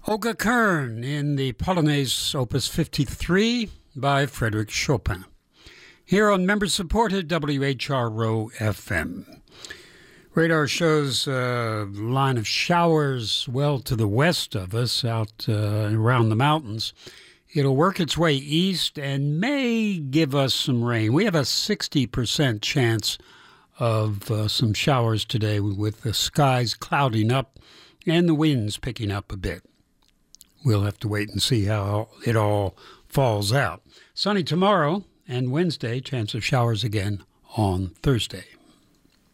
Olga Kern in the Polonaise Opus 53 by Frédéric Chopin. Here on member-supported WHRO FM. Radar shows a line of showers well to the west of us, out around the mountains. It'll work its way east and may give us some rain. We have a 60% chance of some showers today, with the skies clouding up and the winds picking up a bit. We'll have to wait and see how it all falls out. Sunny tomorrow and Wednesday, chance of showers again on Thursday.